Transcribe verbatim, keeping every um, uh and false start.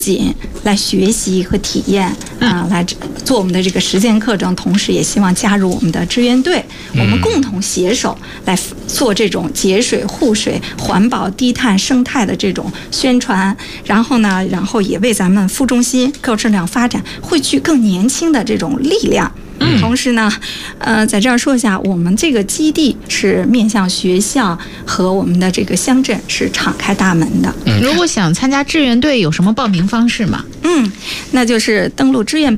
仅来学习和体验啊、呃，来做我们的这个实践课程，同时也希望加入我们的志愿队，我们共同携手来做这种节水、护水、环保、低碳、生态的这种宣传。然后呢，然后也为咱们副中心高质量发展汇聚更年轻的这种力量。同时呢，呃，在这儿说一下，我们这个基地是面向学校和我们的这个乡镇是敞开大门的。 如果想参加志愿队，有什么报名方式吗？ 嗯，那就是登录志愿北